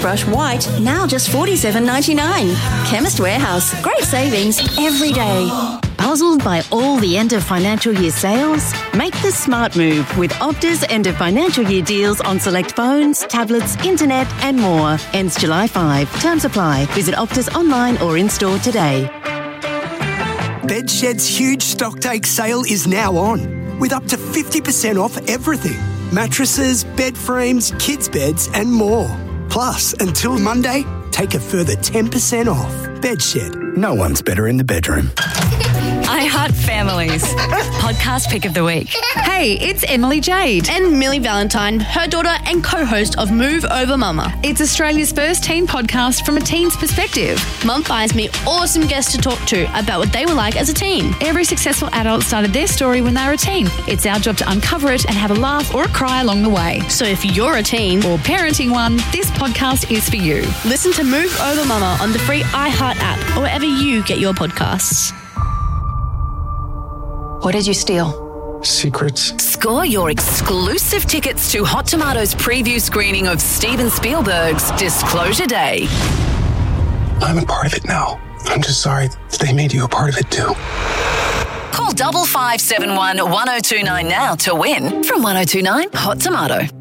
toothbrush white, now just $47.99. Chemist Warehouse. Great savings every day. Puzzled by all the end of financial year sales? Make the smart move with Optus end of financial year deals on select phones, tablets, internet and more. Ends July 5. Terms apply. Visit Optus online or in-store today. Bedshed's huge stocktake sale is now on, with up to 50% off everything. Mattresses, bed frames, kids' beds and more. Plus, until Monday, take a further 10% off. Bedshed. No one's better in the bedroom. I Heart Families. Podcast pick of the week. Hey, it's Emily Jade. And Millie Valentine, her daughter and co-host of Move Over Mama. It's Australia's first teen podcast from a teen's perspective. Mum finds me awesome guests to talk to about what they were like as a teen. Every successful adult started their story when they were a teen. It's our job to uncover it and have a laugh or a cry along the way. So if you're a teen or parenting one, this podcast is for you. Listen to Move Over Mama on the free iHeart app or wherever you get your podcasts. What did you steal? Secrets. Score your exclusive tickets to Hot Tomatoes preview screening of Steven Spielberg's Disclosure Day. I'm a part of it now. I'm just sorry that they made you a part of it too. Call 5571 1029 now to win from 1029 Hot Tomato.